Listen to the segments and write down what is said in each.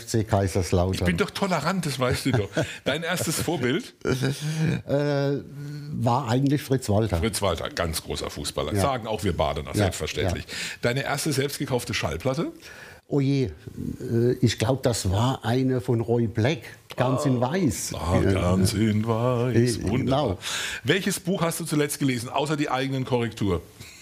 FC Kaiserslautern. Ich bin doch tolerant, das weißt du doch. Dein erstes Vorbild? War eigentlich Fritz Walter. Fritz Walter, ganz großer Fußballer. Sagen auch wir Badener, selbstverständlich. Ja. Deine erste selbst gekaufte Schallplatte? Oh je, ich glaube, das war eine von Roy Black, ganz in weiß. Ganz in weiß, wunderbar. Genau. Welches Buch hast du zuletzt gelesen, außer die eigenen Korrektur?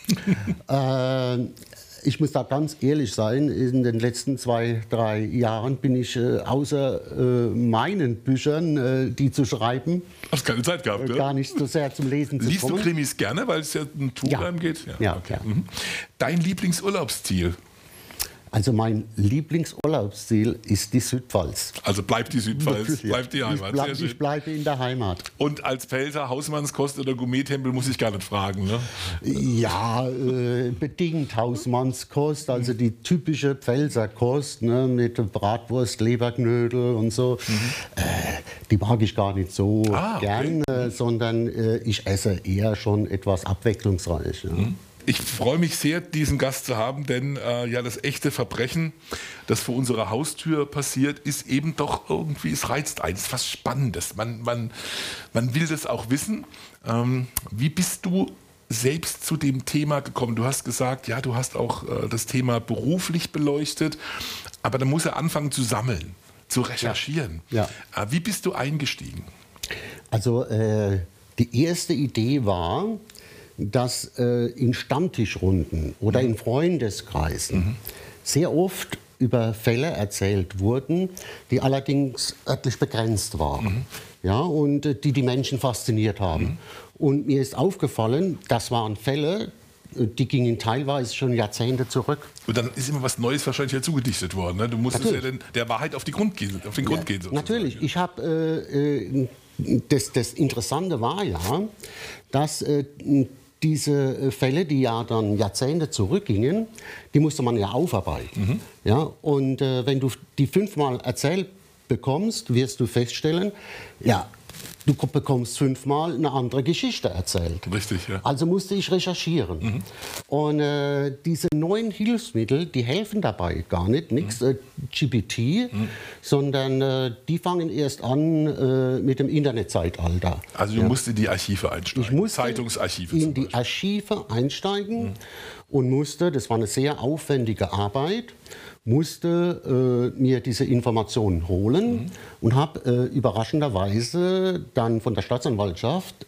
Ich muss da ganz ehrlich sein, in den letzten 2-3 Jahren bin ich außer meinen Büchern, die zu schreiben, hast keine Zeit gehabt, gar nicht so sehr zum Lesen zu kommen. Liest du kommen. Krimis gerne, weil es ja ein True geht? Ja, okay. Dein Lieblingsurlaubsziel? Also mein Lieblingsurlaubsziel ist die Südpfalz. Also bleibt die Südpfalz, bleibt die Heimat. Ich bleibe in der Heimat. Und als Pfälzer Hausmannskost oder Gourmet-Tempel muss ich gar nicht fragen, ne? Ja, bedingt Hausmannskost, also die typische Pfälzerkost, ne, mit Bratwurst, Leberknödel und so. Die mag ich gar nicht so gern, sondern ich esse eher schon etwas abwechslungsreich. Ja. Ich freue mich sehr, diesen Gast zu haben, denn das echte Verbrechen, das vor unserer Haustür passiert, ist eben doch irgendwie, es reizt einen, es ist was Spannendes. Man will das auch wissen. Wie bist du selbst zu dem Thema gekommen? Du hast gesagt, ja, du hast auch das Thema beruflich beleuchtet, aber da muss er anfangen zu sammeln, zu recherchieren. Ja. Wie bist du eingestiegen? Also die erste Idee war, dass in Stammtischrunden oder in Freundeskreisen sehr oft über Fälle erzählt wurden, die allerdings örtlich begrenzt waren, ja, und die Menschen fasziniert haben. Und mir ist aufgefallen, das waren Fälle, die gingen teilweise schon Jahrzehnte zurück. Und dann ist immer was Neues wahrscheinlich ja zugedichtet worden. Ne? Du musstest ja der Wahrheit auf den Grund gehen. Sozusagen. Natürlich. Ich habe das Interessante war ja, dass diese Fälle, die ja dann Jahrzehnte zurückgingen, die musste man ja aufarbeiten. Ja? Und wenn du die 5-mal erzählt bekommst, wirst du feststellen, ja, du bekommst 5-mal eine andere Geschichte erzählt. Richtig, ja. Also musste ich recherchieren. Und diese neuen Hilfsmittel, die helfen dabei gar nicht, nichts GPT, sondern die fangen erst an mit dem Internetzeitalter. Also du musst in die Archive einsteigen, ich musste Zeitungsarchive in die Archive einsteigen und musste, das war eine sehr aufwendige Arbeit, musste mir diese Informationen holen und habe überraschenderweise dann von der Staatsanwaltschaft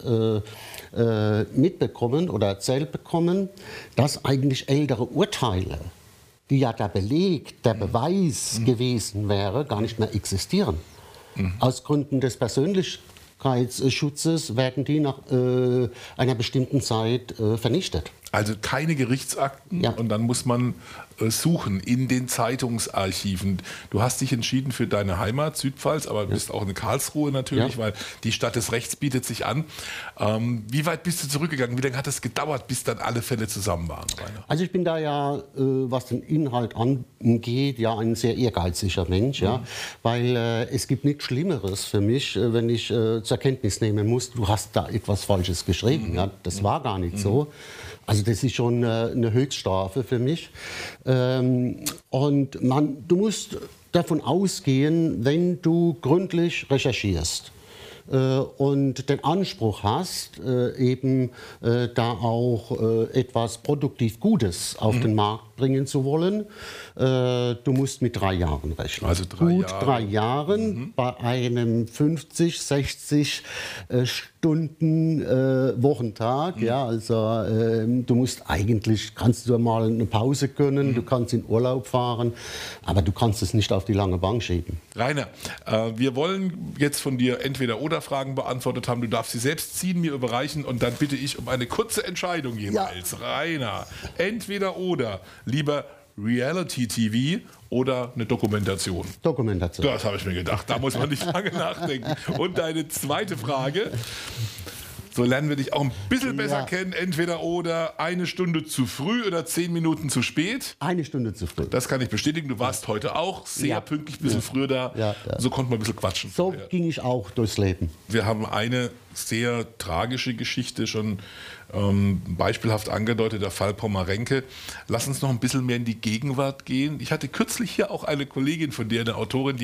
mitbekommen oder erzählt bekommen, dass eigentlich ältere Urteile, die ja der Beleg, der Beweis gewesen wäre, gar nicht mehr existieren. Aus Gründen des Persönlichkeitsschutzes werden die nach einer bestimmten Zeit vernichtet. Also keine Gerichtsakten und dann muss man suchen in den Zeitungsarchiven. Du hast dich entschieden für deine Heimat, Südpfalz, aber bist auch in Karlsruhe natürlich, weil die Stadt des Rechts bietet sich an. Wie weit bist du zurückgegangen? Wie lange hat es gedauert, bis dann alle Fälle zusammen waren, Rainer? Also ich bin da ja, was den Inhalt angeht, ja ein sehr ehrgeiziger Mensch, ja, weil es gibt nichts Schlimmeres für mich, wenn ich zur Kenntnis nehmen muss, du hast da etwas Falsches geschrieben. Ja, das war gar nicht so. Also das ist schon eine Höchststrafe für mich. Und du musst davon ausgehen, wenn du gründlich recherchierst und den Anspruch hast, eben da auch etwas produktiv Gutes auf den Markt bringen zu wollen, du musst mit 3 Jahren rechnen. Also 3 Jahren bei einem 50, 60 Stunden Wochentag. Ja, also du musst eigentlich, kannst du mal eine Pause gönnen, du kannst in Urlaub fahren, aber du kannst es nicht auf die lange Bank schieben. Rainer, wir wollen jetzt von dir entweder oder Fragen beantwortet haben. Du darfst sie selbst ziehen, mir überreichen und dann bitte ich um eine kurze Entscheidung jeweils. Ja. Rainer, entweder oder, lieber Reality-TV oder eine Dokumentation? Dokumentation. Das habe ich mir gedacht, da muss man nicht lange nachdenken. Und deine zweite Frage, so lernen wir dich auch ein bisschen besser kennen, entweder oder, 1 Stunde zu früh oder 10 Minuten zu spät? 1 Stunde zu früh. Das kann ich bestätigen, du warst heute auch sehr pünktlich, ein bisschen früher da, so konnte man ein bisschen quatschen. So ging ich auch durchs Leben. Wir haben eine sehr tragische Geschichte schon beispielhaft angedeutet, der Fall Pommerenke. Lass uns noch ein bisschen mehr in die Gegenwart gehen. Ich hatte kürzlich hier auch eine Kollegin von dir, eine Autorin, die